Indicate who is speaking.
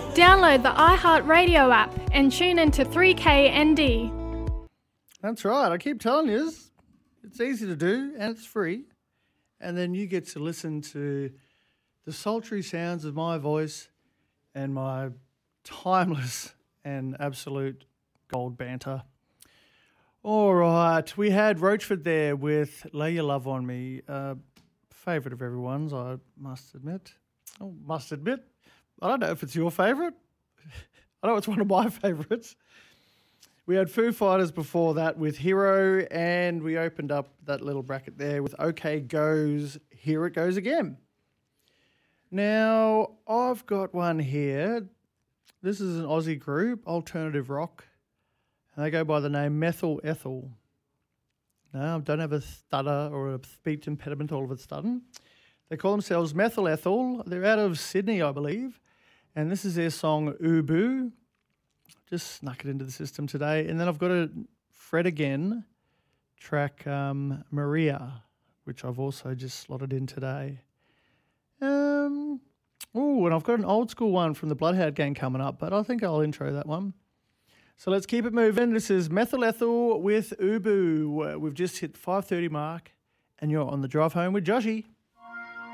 Speaker 1: Download the iHeartRadio app and tune into 3KND.
Speaker 2: That's right. I keep telling you, it's easy to do and it's free. And then you get to listen to the sultry sounds of my voice and my timeless and absolute gold banter. All right. We had Roachford there with Lay Your Love on Me. Favourite of everyone's, I must admit. I don't know if it's your favourite. I know it's one of my favourites. We had Foo Fighters before that with Hero, and we opened up that little bracket there with OK Go's Here It Goes Again. Now, I've got one here. This is an Aussie group, alternative rock, and they go by the name Methyl Ethel. No, I don't have a stutter or a speech impediment all of a sudden. They call themselves Methyl Ethel. They're out of Sydney, I believe. And this is their song Ubu. Just snuck it into the system today. And then I've got a Fred Again track, Maria, which I've also just slotted in today. And I've got an old school one from the Bloodhound Gang coming up, but I think I'll intro that one. So let's keep it moving. This is Methyl Ethel with Ubu. We've just hit the 5:30 mark, and you're on the drive home with Joshy.